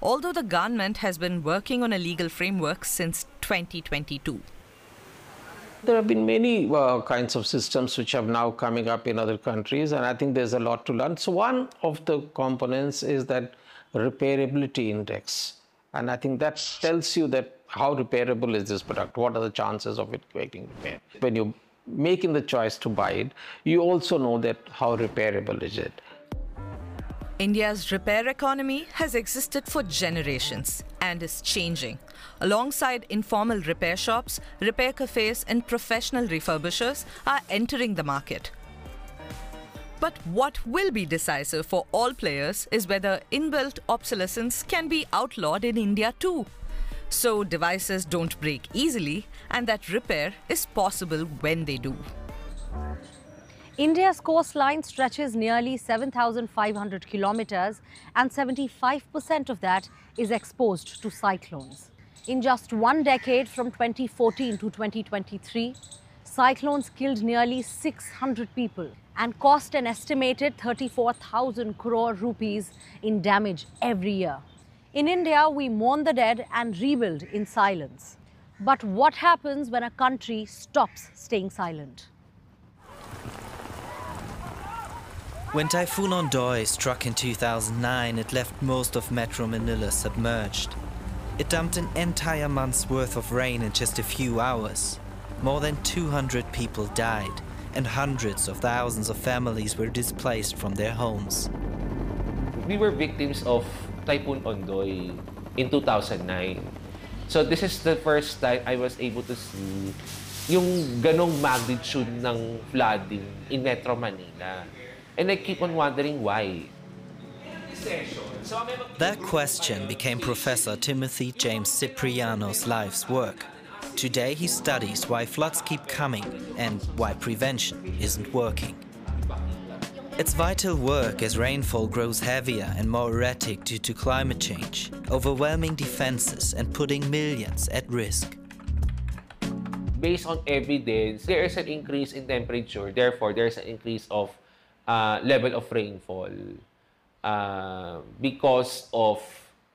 although the government has been working on a legal framework since 2022. There have been many kinds of systems which are now coming up in other countries, and I think there's a lot to learn. So one of the components is that repairability index. And I think that tells you that how repairable is this product? What are the chances of it getting repaired? When you're making the choice to buy it, you also know that how repairable is it. India's repair economy has existed for generations and is changing. Alongside informal repair shops, repair cafes and professional refurbishers are entering the market. But what will be decisive for all players is whether inbuilt obsolescence can be outlawed in India too, so devices don't break easily and that repair is possible when they do. India's coastline stretches nearly 7,500 kilometers and 75% of that is exposed to cyclones. In just one decade, from 2014 to 2023, cyclones killed nearly 600 people and cost an estimated 34,000 crore rupees in damage every year. In India, we mourn the dead and rebuild in silence. But what happens when a country stops staying silent? When Typhoon Ondoy struck in 2009, it left most of Metro Manila submerged. It dumped an entire month's worth of rain in just a few hours. More than 200 people died, and hundreds of thousands of families were displaced from their homes. We were victims of Typhoon Ondoy in 2009. So this is the first time I was able to see yung ganong magnitude ng flooding in Metro Manila. And I keep on wondering why. That question became Professor Timothy James Cipriano's life's work. Today he studies why floods keep coming and why prevention isn't working. It's vital work as rainfall grows heavier and more erratic due to climate change, overwhelming defenses and putting millions at risk. Based on evidence, there is an increase in temperature. Therefore, there's an increase of level of rainfall because of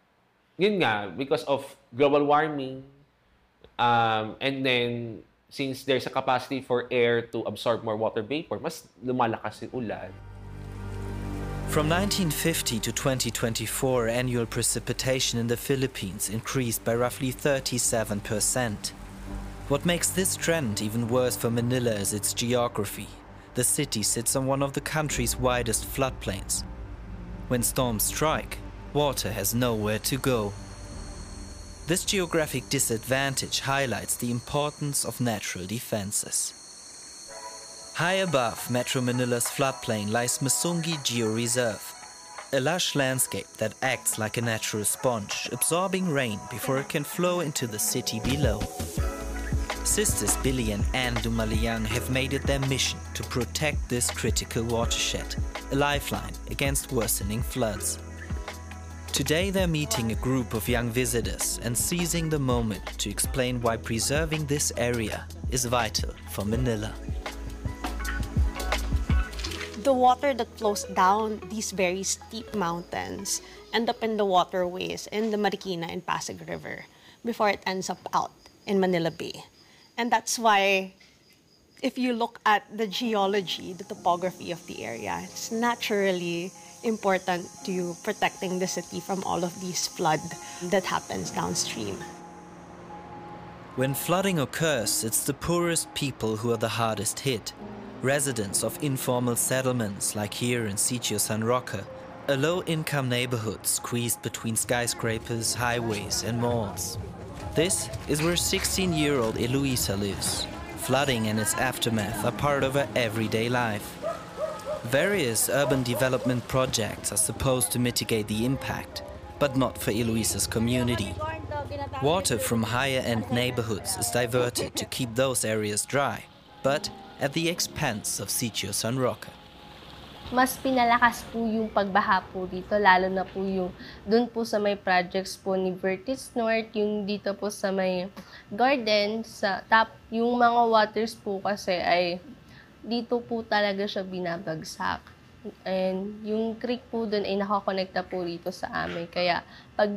global warming, and then since there's a capacity for air to absorb more water vapor, mas lumalakas yung ulan. From 1950 to 2024, annual precipitation in the Philippines increased by roughly 37%. What makes this trend even worse for Manila is its geography. The city sits on one of the country's widest floodplains. When storms strike, water has nowhere to go. This geographic disadvantage highlights the importance of natural defenses. High above Metro Manila's floodplain lies Masungi Geo-Reserve, a lush landscape that acts like a natural sponge, absorbing rain before it can flow into the city below. Sisters Billy and Anne Dumaliang have made it their mission to protect this critical watershed, a lifeline against worsening floods. Today they're meeting a group of young visitors and seizing the moment to explain why preserving this area is vital for Manila. The water that flows down these very steep mountains end up in the waterways in the Marikina and Pasig River before it ends up out in Manila Bay. And that's why, if you look at the geology, the topography of the area, it's naturally important to protecting the city from all of these flood that happens downstream. When flooding occurs, it's the poorest people who are the hardest hit. Residents of informal settlements like here in Sitio San Roque, a low-income neighborhood squeezed between skyscrapers, highways and malls. This is where 16-year-old Eloisa lives. Flooding and its aftermath are part of her everyday life. Various urban development projects are supposed to mitigate the impact, but not for Eloisa's community. Water from higher-end neighborhoods is diverted to keep those areas dry, but at the expense of Sitio San Roque. Mas pinalakas po yung pagbaha po dito, lalo na po yung dun po sa may projects po ni Vertis North, yung dito po sa may garden, sa top, yung mga waters po kasi ay dito po talaga siya binabagsak. And yung creek po dun ay nakakonekta po dito sa amin, kaya pag